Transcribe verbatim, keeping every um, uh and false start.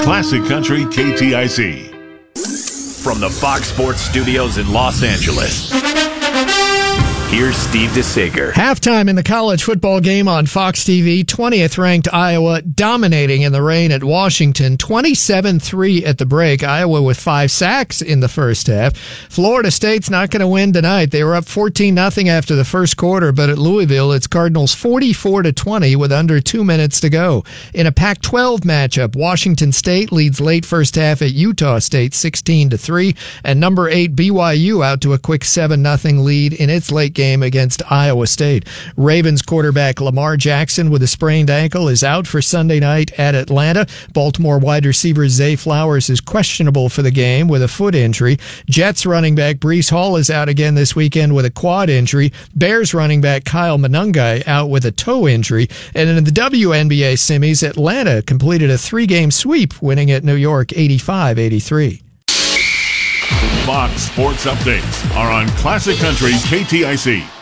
Classic Country K T I C. From the Fox Sports Studios in Los Angeles, here's Steve DeSager. Halftime in the college football game on Fox T V. twentieth ranked Iowa dominating in the rain at Washington. twenty-seven three at the break. Iowa with five sacks in the first half. Florida State's not going to win tonight. They were up fourteen nothing after the first quarter, but at Louisville, it's Cardinals forty-four to twenty with under two minutes to go. In a Pac twelve matchup, Washington State leads late first half at Utah State sixteen to three, and number eight B Y U out to a quick seven nothing lead in its late game against Iowa State. Ravens quarterback Lamar Jackson with a sprained ankle is out for Sunday night at Atlanta. Baltimore wide receiver Zay Flowers is questionable for the game with a foot injury. Jets running back Breece Hall is out again this weekend with a quad injury. Bears running back Kyle Monangai out with a toe injury. And in the W N B A semis, Atlanta completed a three-game sweep, winning at New York eighty-five eighty-three. Fox Sports Updates are on Classic Country K T I C.